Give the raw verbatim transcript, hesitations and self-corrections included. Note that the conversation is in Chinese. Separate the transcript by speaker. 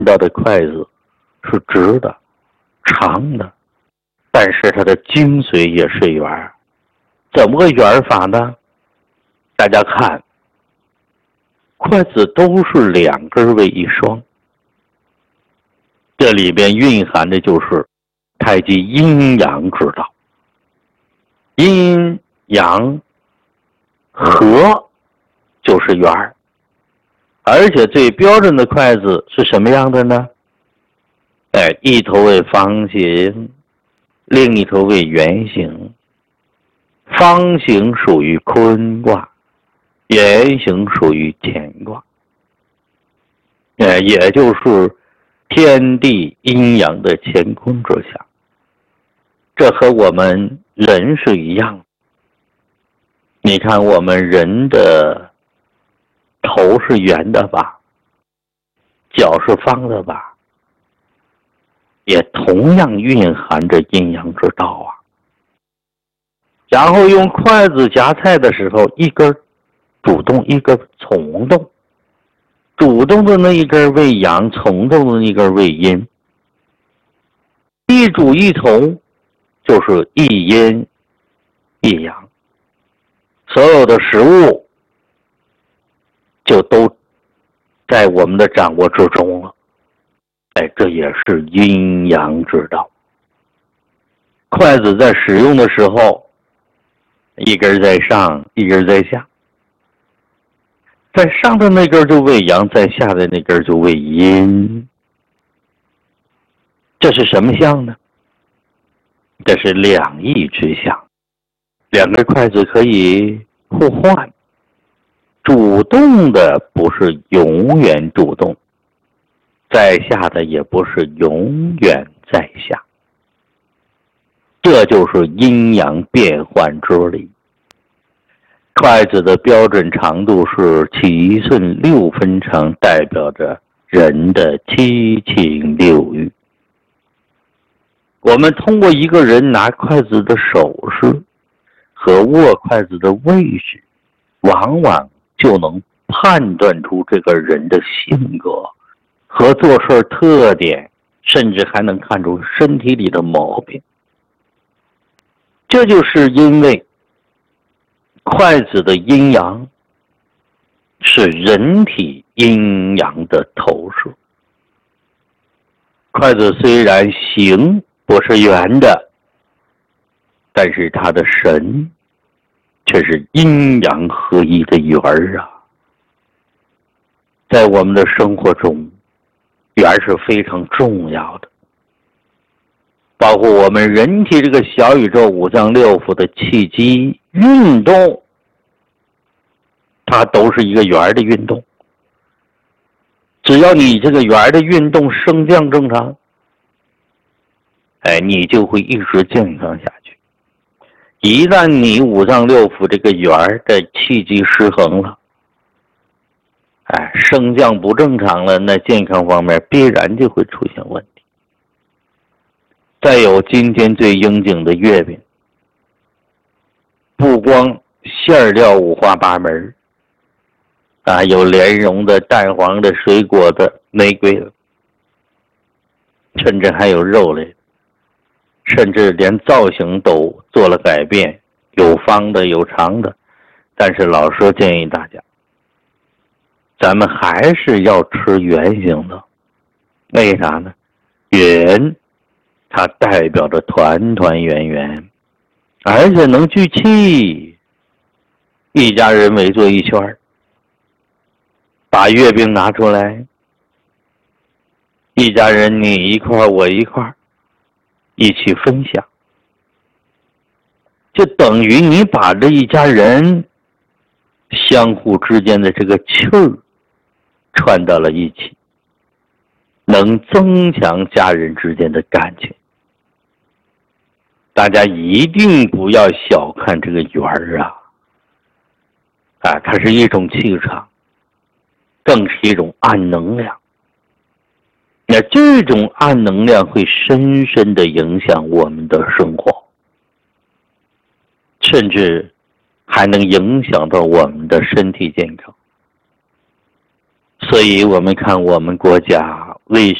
Speaker 1: 到的筷子是直的、长的，但是它的精髓也是圆。怎么个圆法呢？大家看，筷子都是两根为一双，这里边蕴含的就是太极阴阳之道。阴阳合就是圆，而且最标准的筷子是什么样的呢？哎，一头为方形，另一头为圆形。方形属于坤卦，圆形属于乾卦。哎，也就是天地阴阳的乾坤之下。这和我们人是一样的。你看我们人的头是圆的吧，脚是方的吧，也同样蕴含着阴阳之道啊。然后用筷子夹菜的时候，一根主动，一根从动，主动的那一根为阳，从动的那一根为阴，一主一从就是一阴一阳，所有的食物就都在我们的掌握之中了。哎，这也是阴阳之道。筷子在使用的时候，一根在上，一根在下，在上的那根就为阳，在下的那根就为阴。这是什么象呢？这是两翼之象。两根筷子可以互换，主动的不是永远主动，在下的也不是永远在下。这就是阴阳变换之理。筷子的标准长度是七寸六分长，代表着人的七情六欲。我们通过一个人拿筷子的手势和握筷子的位置，往往就能判断出这个人的性格和做事特点，甚至还能看出身体里的毛病。这就是因为筷子的阴阳是人体阴阳的投射。筷子虽然形不是圆的，但是它的神却是阴阳合一的圆儿啊。在我们的生活中，圆是非常重要的。包括我们人体这个小宇宙五脏六腑的气机运动，它都是一个圆的运动。只要你这个圆的运动升降正常，哎，你就会一直健康下去。一旦你五脏六腑这个圆的气机失衡了，哎，升降不正常了，那健康方面必然就会出现问题。再有今天最应景的月饼，不光馅料五花八门啊，有莲蓉的、蛋黄的、水果的、玫瑰的，甚至还有肉类的，甚至连造型都做了改变，有方的有长的。但是老师建议大家，咱们还是要吃圆形的。为啥呢？圆它代表着团团圆圆，而且能聚气。一家人围坐一圈，把月饼拿出来，一家人你一块我一块，一起分享，就等于你把这一家人相互之间的这个气儿串到了一起，能增强家人之间的感情。大家一定不要小看这个圆儿啊！啊，它是一种气场，更是一种暗能量。那这种暗能量会深深地影响我们的生活，甚至还能影响到我们的身体健康。所以我们看我们国家为